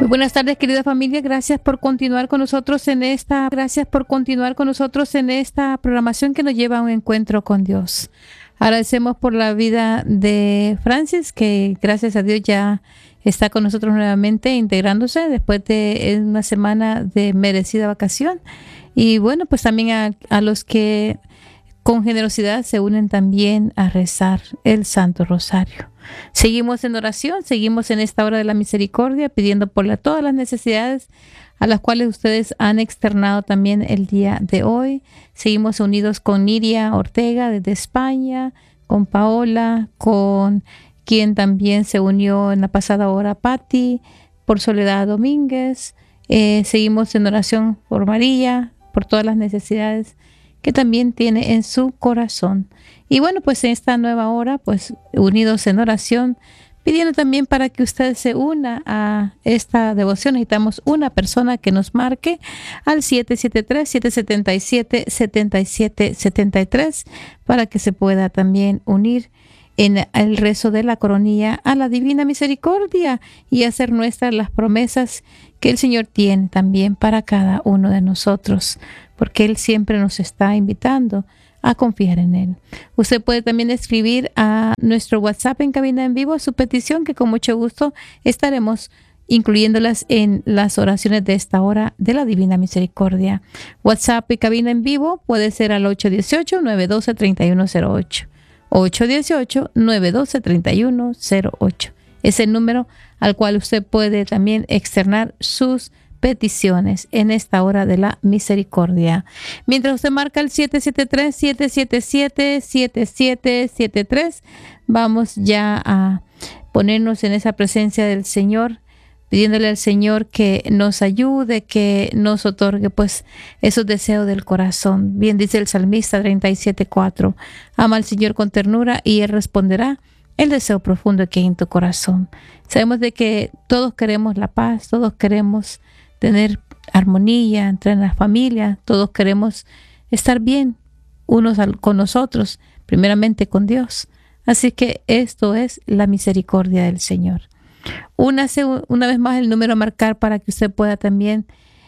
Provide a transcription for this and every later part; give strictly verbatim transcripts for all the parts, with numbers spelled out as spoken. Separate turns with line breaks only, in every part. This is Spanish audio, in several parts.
Muy buenas tardes, querida familia. Gracias por continuar con nosotros en esta, gracias por continuar con nosotros en esta programación que nos lleva a un encuentro con Dios. Agradecemos por la vida de Francis, que gracias a Dios ya está con nosotros nuevamente, integrándose después de una semana de merecida vacación. Y bueno, pues también a, a los que con generosidad se unen también a rezar el Santo Rosario. Seguimos en oración, seguimos en esta hora de la misericordia, pidiendo por la, todas las necesidades a las cuales ustedes han externado también el día de hoy. Seguimos unidos con Niria Ortega desde España, con Paola, con quien también se unió en la pasada hora, Patti, por Soledad Domínguez. Eh, seguimos en oración por María, por todas las necesidades que también tiene en su corazón. Y bueno, pues en esta nueva hora, pues unidos en oración, pidiendo también para que usted se una a esta devoción. Necesitamos una persona que nos marque al siete siete tres, siete siete siete, siete siete siete tres para que se pueda también unir en el rezo de la coronilla a la Divina Misericordia y hacer nuestras las promesas que el Señor tiene también para cada uno de nosotros, porque Él siempre nos está invitando a confiar en Él. Usted puede también escribir a nuestro WhatsApp en Cabina en Vivo su petición, que con mucho gusto estaremos incluyéndolas en las oraciones de esta hora de la Divina Misericordia. WhatsApp y Cabina en Vivo puede ser al ocho uno ocho, nueve uno dos, tres uno cero ocho. ocho uno ocho, nueve uno dos, tres uno cero ocho. Es el número al cual usted puede también externar sus peticiones en esta hora de la misericordia. Mientras usted marca el siete siete tres, siete siete siete, siete siete siete tres, vamos ya a ponernos en esa presencia del Señor, pidiéndole al Señor que nos ayude, que nos otorgue pues esos deseos del corazón. Bien dice el salmista treinta y siete cuatro, ama al Señor con ternura y Él responderá el deseo profundo que hay en tu corazón. Sabemos de que todos queremos la paz, todos queremos tener armonía entre la familia, todos queremos estar bien unos con nosotros, primeramente con Dios. Así que esto es la misericordia del Señor. Una, una vez más el número a marcar para que usted pueda también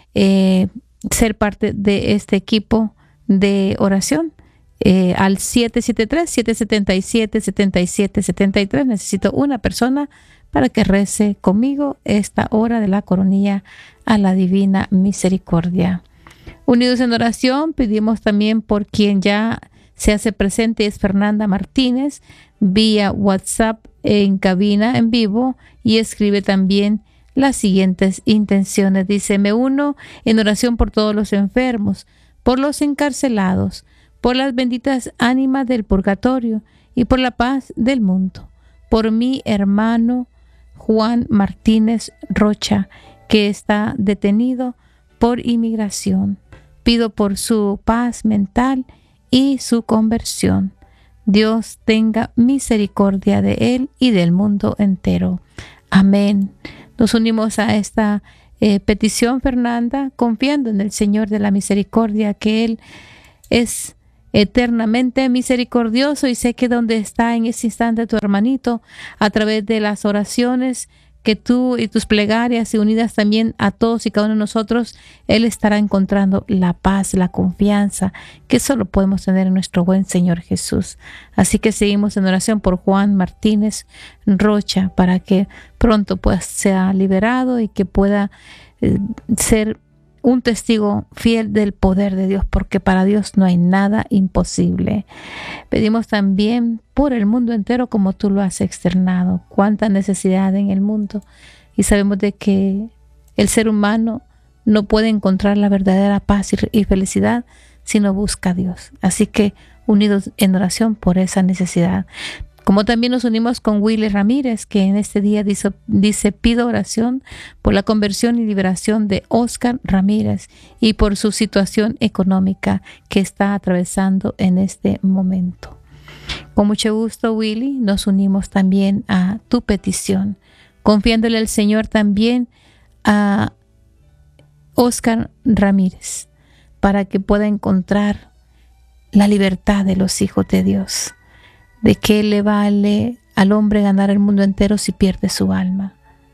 eh, ser parte de este equipo de oración. Eh, al siete siete tres, siete siete siete, siete siete siete tres. Necesito una persona para que rece conmigo esta hora de la coronilla a la Divina Misericordia. Unidos en oración, pedimos también por quien ya se hace presente, es Fernanda Martínez, vía WhatsApp en Cabina en Vivo, y escribe también las siguientes intenciones. Dice: me uno en oración por todos los enfermos, por los encarcelados, por las benditas ánimas del purgatorio y por la paz del mundo. Por mi hermano Juan Martínez Rocha, que está detenido por inmigración. Pido por su paz mental y su conversión. Dios tenga misericordia de él y del mundo entero. Amén. Nos unimos a esta eh, petición, Fernanda, confiando en el Señor de la misericordia, que Él es eternamente misericordioso, y sé que donde está en ese instante tu hermanito, a través de las oraciones que tú y tus plegarias y unidas también a todos y cada uno de nosotros, Él estará encontrando la paz, la confianza que solo podemos tener en nuestro buen Señor Jesús. Así que seguimos en oración por Juan Martínez Rocha, para que pronto pues sea liberado y que pueda eh, ser un testigo fiel del poder de Dios, porque para Dios no hay nada imposible. Pedimos también por el mundo entero, como tú lo has externado, cuánta necesidad en el mundo, y sabemos de que el ser humano no puede encontrar la verdadera paz y felicidad si no busca a Dios. Así que unidos en oración por esa necesidad. Como también nos unimos con Willy Ramírez, que en este día dice, dice, pido oración por la conversión y liberación de Oscar Ramírez y por su situación económica que está atravesando en este momento. Con mucho gusto, Willy, nos unimos también a tu petición, confiándole al Señor también a Oscar Ramírez, para que pueda encontrar la libertad de los hijos de Dios. ¿De qué le vale al hombre ganar el mundo entero si pierde su alma?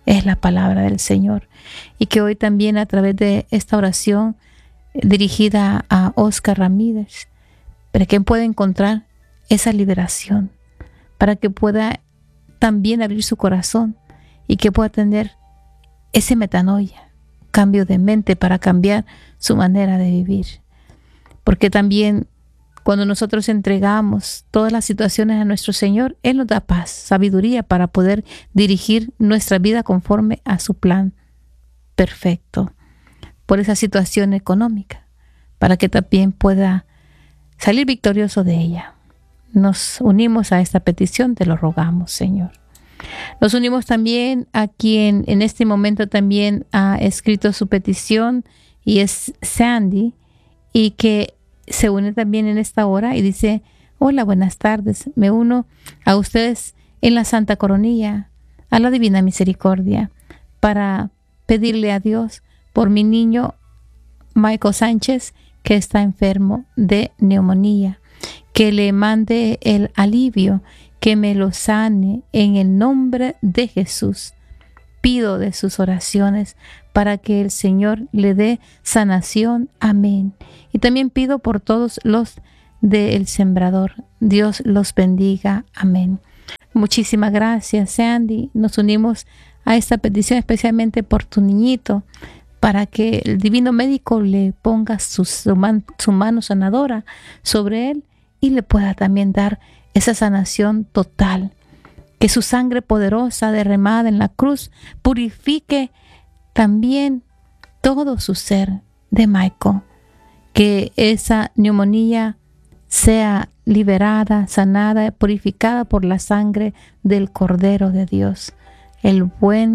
es la palabra del Señor. Y que hoy también a través de esta oración dirigida a Oscar Ramírez, para que pueda encontrar esa liberación, para que pueda también abrir su corazón y que pueda tener ese metanoia, cambio de mente para cambiar su manera de vivir. Porque también cuando nosotros entregamos todas las situaciones a nuestro Señor, Él nos da paz, sabiduría para poder dirigir nuestra vida conforme a su plan perfecto. Por esa situación económica, para que también pueda salir victorioso de ella. Nos unimos a esta petición, te lo rogamos, Señor. Nos unimos también a quien en este momento también ha escrito su petición y es Sandy, y que se une también en esta hora y dice: hola, buenas tardes, me uno a ustedes en la Santa Coronilla, a la Divina Misericordia, para pedirle a Dios por mi niño Michael Sánchez, que está enfermo de neumonía, que le mande el alivio, que me lo sane en el nombre de Jesús. Pido de sus oraciones para que el Señor le dé sanación. Amén. Y también pido por todos los del Sembrador. Dios los bendiga. Amén. Muchísimas gracias, Sandy. Nos unimos a esta petición especialmente por tu niñito, para que el divino médico le ponga su, su, man, su mano sanadora sobre él y le pueda también dar esa sanación total. Que su sangre poderosa derramada en la cruz purifique también todo su ser de Michael. Que esa neumonía sea liberada, sanada, purificada por la sangre del Cordero de Dios, el buen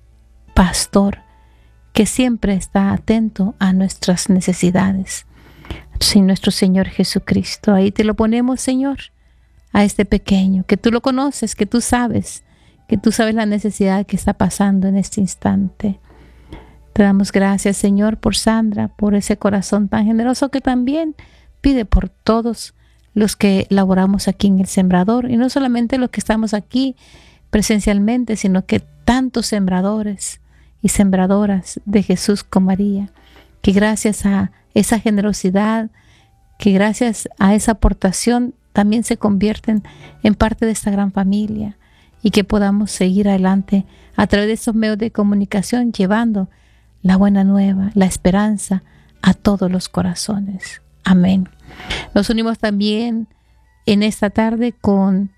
pastor que siempre está atento a nuestras necesidades. Sí, nuestro Señor Jesucristo, ahí te lo ponemos, Señor, a este pequeño, que tú lo conoces, que tú sabes, que tú sabes la necesidad que está pasando en este instante. Te damos gracias, Señor, por Sandra, por ese corazón tan generoso que también pide por todos los que laboramos aquí en el Sembrador, y no solamente los que estamos aquí presencialmente, sino que tantos sembradores y sembradoras de Jesús con María, que gracias a esa generosidad, que gracias a esa aportación también se convierten en parte de esta gran familia, y que podamos seguir adelante a través de estos medios de comunicación llevando la buena nueva, la esperanza a todos los corazones. Amén. Nos unimos también en esta tarde con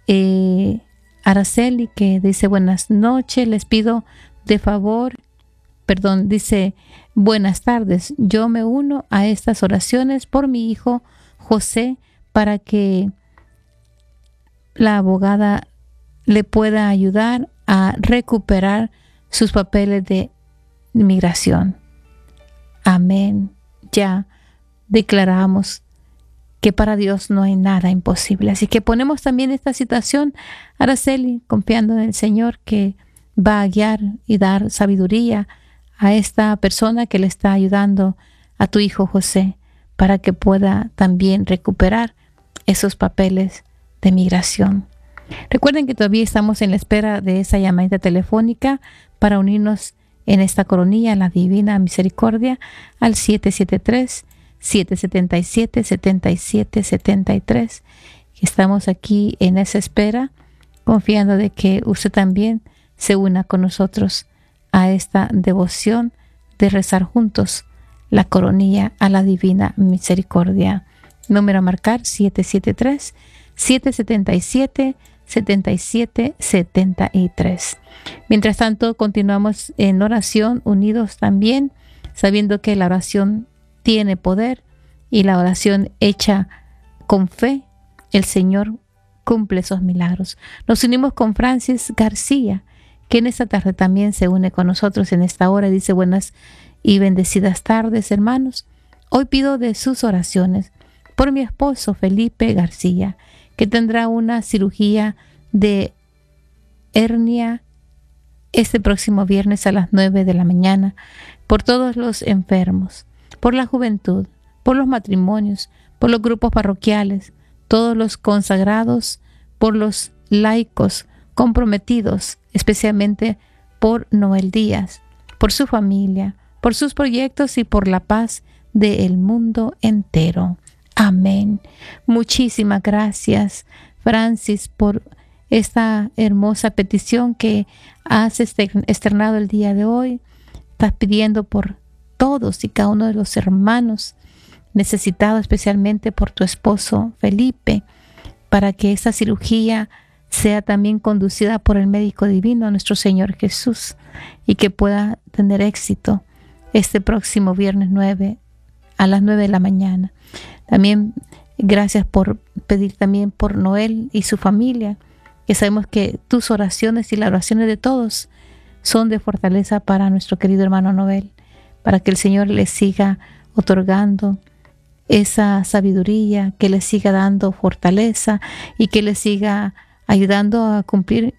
eh, Araceli, que dice: buenas noches, les pido de favor, perdón, dice: buenas tardes, yo me uno a estas oraciones por mi hijo José, para que la abogada le pueda ayudar a recuperar sus papeles de inmigración. Amén. Ya declaramos que para Dios no hay nada imposible. Así que ponemos también esta situación, Araceli, confiando en el Señor, que va a guiar y dar sabiduría a esta persona que le está ayudando a tu hijo José, para que pueda también recuperar esos papeles de migración. Recuerden que todavía estamos en la espera de esa llamada telefónica para unirnos en esta coronilla, la Divina Misericordia, al siete siete tres, siete siete siete, siete siete siete tres. Estamos aquí en esa espera, confiando de que usted también se una con nosotros a esta devoción de rezar juntos la coronilla a la Divina Misericordia. Número a marcar: siete siete tres, siete siete siete, siete siete siete tres. Mientras tanto, continuamos en oración, unidos también, sabiendo que la oración tiene poder, y la oración hecha con fe, el Señor cumple esos milagros. Nos unimos con Francis García, que en esta tarde también se une con nosotros en esta hora y dice: buenas y bendecidas tardes, hermanos. Hoy pido de sus oraciones por mi esposo Felipe García, que tendrá una cirugía de hernia este próximo viernes a las nueve de la mañana, por todos los enfermos, por la juventud, por los matrimonios, por los grupos parroquiales, todos los consagrados, por los laicos comprometidos, especialmente por Noel Díaz, por su familia, por sus proyectos y por la paz del mundo entero. Amén. Muchísimas gracias, Francis, por esta hermosa petición que has externado el día de hoy. Estás pidiendo por todos y cada uno de los hermanos, necesitado especialmente por tu esposo Felipe, para que esta cirugía sea también conducida por el médico divino, nuestro Señor Jesús, y que pueda tener éxito este próximo viernes nueve a las nueve de la mañana. También gracias por pedir también por Noel y su familia, que sabemos que tus oraciones y las oraciones de todos son de fortaleza para nuestro querido hermano Noel, para que el Señor le siga otorgando esa sabiduría, que le siga dando fortaleza y que le siga ayudando a cumplir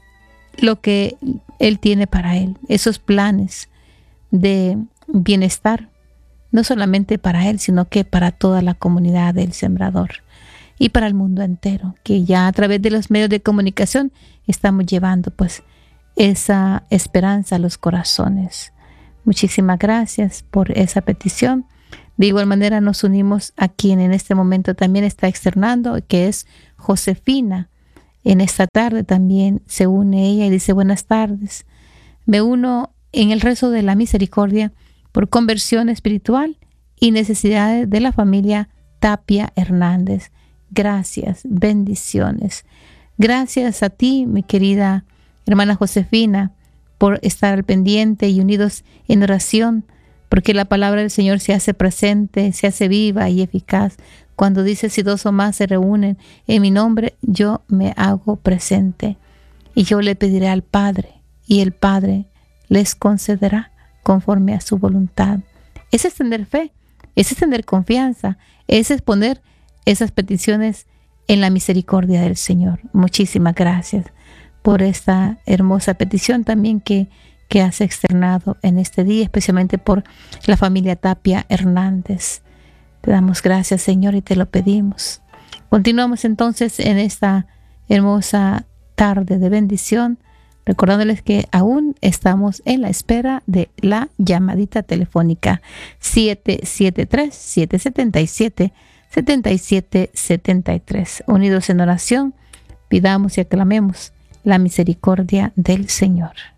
lo que Él tiene para él, esos planes de bienestar, no solamente para él, sino que para toda la comunidad del Sembrador y para el mundo entero, que ya a través de los medios de comunicación estamos llevando pues esa esperanza a los corazones. Muchísimas gracias por esa petición. De igual manera nos unimos a quien en este momento también está externando, que es Josefina. En esta tarde también se une ella y dice: buenas tardes. Me uno en el rezo de la misericordia por conversión espiritual y necesidades de la familia Tapia Hernández. Gracias, bendiciones. Gracias a ti, mi querida hermana Josefina, por estar al pendiente y unidos en oración, porque la palabra del Señor se hace presente, se hace viva y eficaz. Cuando dice: si dos o más se reúnen en mi nombre, yo me hago presente. Y yo le pediré al Padre, y el Padre les concederá conforme a su voluntad. Ese es tener fe, ese es tener confianza, ese es poner esas peticiones en la misericordia del Señor. Muchísimas gracias por esta hermosa petición también que, que has externado en este día, especialmente por la familia Tapia Hernández. Te damos gracias, Señor, y te lo pedimos. Continuamos entonces en esta hermosa tarde de bendición, recordándoles que aún estamos en la espera de la llamadita telefónica siete siete tres, siete siete siete, siete siete siete tres. Unidos en oración, pidamos y aclamemos la misericordia del Señor.